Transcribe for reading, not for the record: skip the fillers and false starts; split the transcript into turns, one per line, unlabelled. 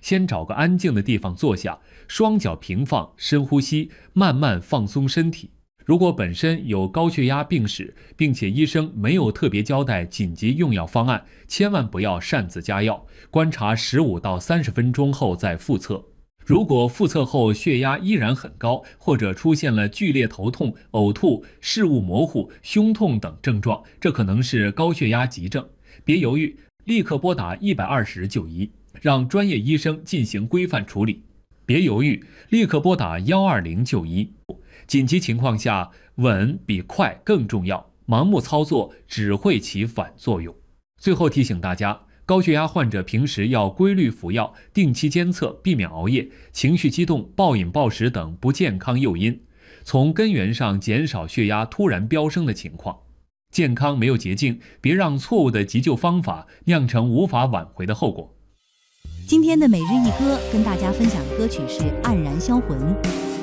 先找个安静的地方坐下，双脚平放，深呼吸，慢慢放松身体。如果本身有高血压病史，并且医生没有特别交代紧急用药方案，千万不要擅自加药，观察15到30分钟后再复测。如果复测后血压依然很高，或者出现了剧烈头痛、呕吐、视物模糊、胸痛等症状，这可能是高血压急症。别犹豫，立刻拨打120就医，让专业医生进行规范处理。别犹豫，立刻拨打120就医。紧急情况下，稳比快更重要，盲目操作只会起反作用。最后提醒大家，高血压患者平时要规律服药，定期监测，避免熬夜、情绪激动、暴饮暴食等不健康诱因，从根源上减少血压突然飙升的情况。健康没有捷径，别让错误的急救方法酿成无法挽回的后果。
今天的每日一歌跟大家分享的歌曲是《黯然销魂》。